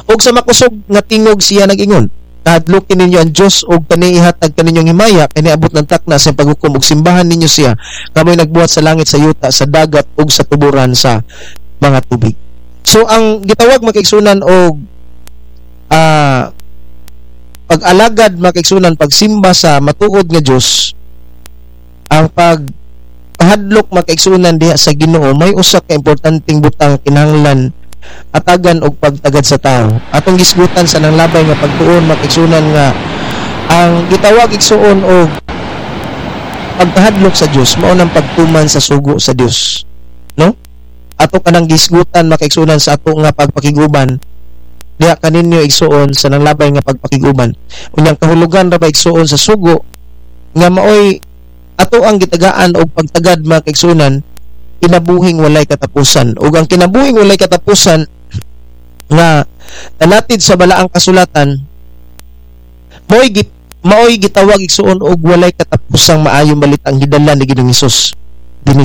ug sa makusog nga tingog siya nag-ingon, kahadlukin ninyo ang Dios ug kani ihatag kaninyong himaya kani abot ng takna sa paghukom ug simbahan ninyo siya kamoy nagbuhat sa langit, sa yuta, sa dagat ug sa tuburan sa mga tubig. So ang gitawag makaigsunan og pag-alagad makaigsunan, pagsimba sa matuod nga Dios, ang pagpahadlok makaigsunan diha sa Ginoo, may usa ka importanteng butang kinahanglan atagan og pagtagad sa tao. Atong gisgutan sa nanglabay nga pagtuon makaigsunan nga ang gitawag igsuon og pagpahadlok sa Dios mao nang pagtuman sa sugo sa Dios, no? Ato kanang gisgutan makaigsunan sa ato nga pagpakiguban diha kaninyo igsuon sa nanglabay nga pagpakiguban. Unyang kahulugan ra ba igsuon sa sugo nga maoy ato ang gitagaan og pagtagad makaigsunan kinabuhing walay katapusan. Ug ang kinabuhing walay katapusan nga talatid sa balaang kasulatan maoy gitawag igsuon og walay katapusang maayong balitang hidala ni Ginoong Hesus.